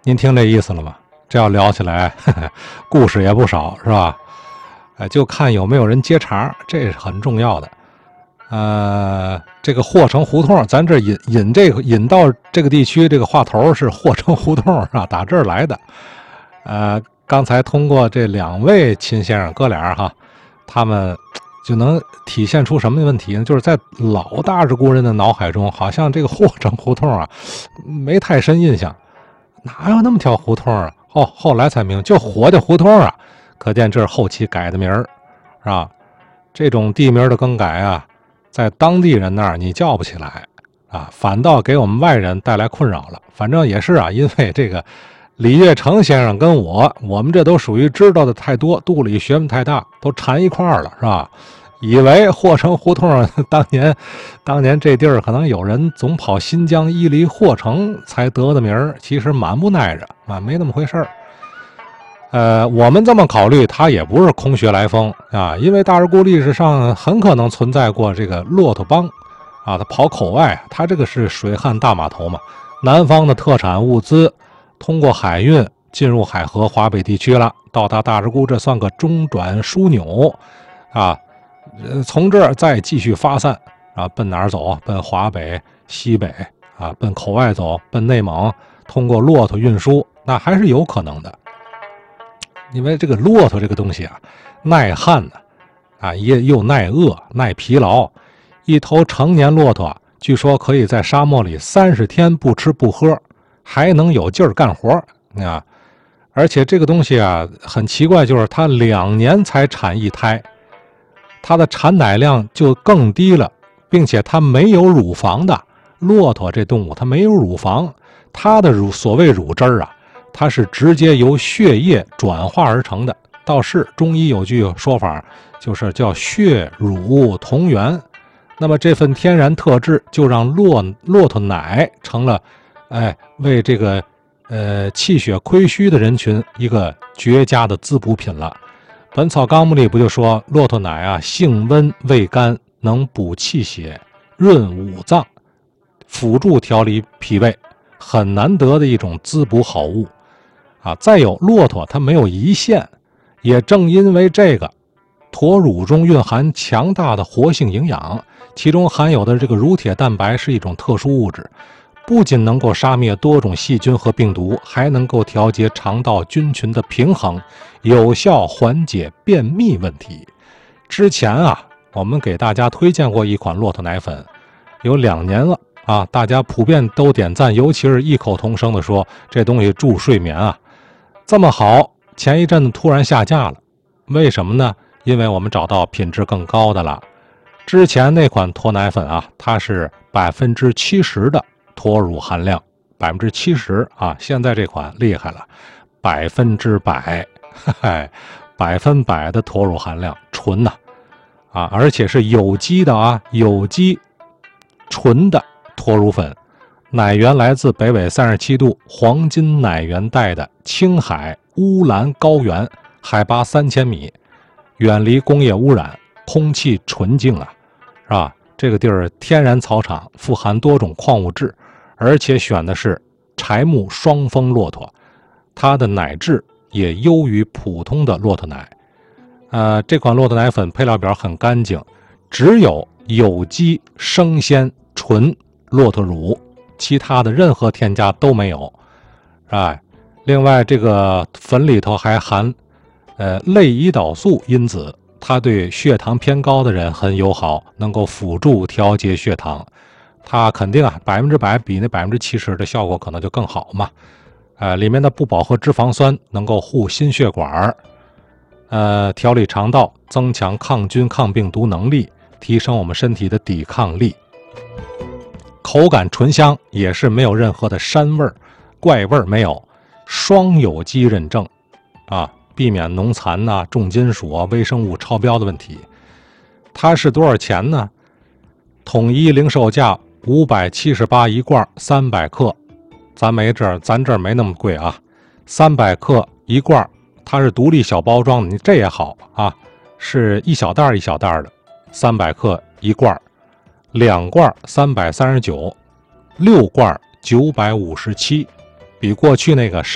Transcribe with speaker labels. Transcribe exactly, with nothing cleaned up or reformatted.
Speaker 1: 您听这意思了吗？这要聊起来呵呵故事也不少，是吧？哎，就看有没有人接茬，这是很重要的。呃，这个霍城胡同，咱这引引这个引到这个地区，这个话头是霍城胡同啊，打这儿来的。呃，刚才通过这两位秦先生哥俩哈，他们就能体现出什么问题呢？就是在老大直沽人的脑海中，好像这个霍城胡同啊，没太深印象，哪有那么条胡同啊？哦，后来才明白，就火的胡同啊，可见这是后期改的名儿，是吧？这种地名的更改啊，在当地人那儿你叫不起来啊，反倒给我们外人带来困扰了。反正也是啊，因为这个李月成先生跟我，我们这都属于知道的太多，肚里学问太大，都缠一块儿了，是吧？以为霍城胡同当年当年这地儿可能有人总跑新疆伊犁霍城才得的名儿，其实满不耐着啊，没那么回事儿。呃，我们这么考虑，它也不是空穴来风啊，因为大直沽历史上很可能存在过这个骆驼帮啊，它跑口外，它这个是水旱大码头嘛，南方的特产物资通过海运进入海河华北地区了，到达大直沽，这算个中转枢纽啊。呃，从这儿再继续发散啊，奔哪儿走？奔华北、西北啊，奔口外走，奔内蒙，通过骆驼运输，那还是有可能的。因为这个骆驼这个东西啊，耐旱的啊，也又耐饿、耐疲劳。一头成年骆驼据说可以在沙漠里三十天不吃不喝，还能有劲儿干活啊。而且这个东西啊，很奇怪，就是它两年才产一胎。它的产奶量就更低了，并且它没有乳房的。骆驼这动物它没有乳房，它的乳所谓乳汁儿啊，它是直接由血液转化而成的。倒是中医有句说法，就是叫血乳同源。那么这份天然特质就让骆骆驼奶成了，哎，为这个呃气血亏虚的人群一个绝佳的滋补品了。本草纲目里不就说骆驼奶啊，性温味甘，能补气血、润五脏，辅助调理脾胃，很难得的一种滋补好物啊。再有骆驼它没有胰腺，也正因为这个，驼乳中蕴含强大的活性营养，其中含有的这个乳铁蛋白是一种特殊物质，不仅能够杀灭多种细菌和病毒，还能够调节肠道菌群的平衡，有效缓解便秘问题。之前啊，我们给大家推荐过一款骆驼奶粉，有两年了啊，大家普遍都点赞，尤其是异口同声的说这东西助睡眠啊，这么好，前一阵子突然下架了，为什么呢？因为我们找到品质更高的了。之前那款驼奶粉啊，它是百分之七十的驼乳含量，百分之七十啊，现在这款厉害了，百分之百，嗨，百分百的驼乳含量，纯呐，啊，而且是有机的啊，有机纯的驼乳粉，奶源来自北纬三十七度黄金奶源带的青海乌兰高原，海拔三千米，远离工业污染，空气纯净啊，是吧？这个地儿天然草场，富含多种矿物质，而且选的是柴木双峰骆驼，它的奶质也优于普通的骆驼奶。呃，这款骆驼奶粉配料表很干净，只有有机生鲜纯骆驼乳，其他的任何添加都没有。哎，另外这个粉里头还含呃类胰岛素因子，它对血糖偏高的人很友好，能够辅助调节血糖。它肯定啊，百分之百比那百分之七十的效果可能就更好嘛。呃，里面的不饱和脂肪酸能够护心血管，呃，调理肠道，增强抗菌抗病毒能力，提升我们身体的抵抗力。口感醇香，也是没有任何的膻味儿、怪味儿没有，双有机认证啊，避免农残呐、啊、重金属啊、微生物超标的问题。它是多少钱呢？统一零售价五百七十八一罐，三百克。咱没这儿，咱这儿没那么贵啊，三百克一罐，它是独立小包装的，你这也好啊，是一小袋一小袋的，三百克一罐，两罐三百三十九，六罐九百五十七，比过去那个